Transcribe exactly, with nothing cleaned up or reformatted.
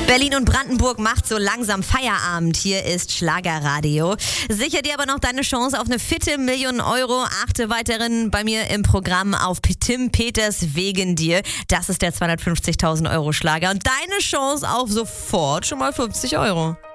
Berlin und Brandenburg macht so langsam Feierabend. Hier ist Schlagerradio. Sicher dir aber noch deine Chance auf eine fitte Million Euro. Achte weiterhin bei mir im Programm auf Tim Peters Wegen dir. Das ist der zweihundertfünfzigtausend Euro Schlager. Und deine Chance auf sofort schon mal fünfzig Euro.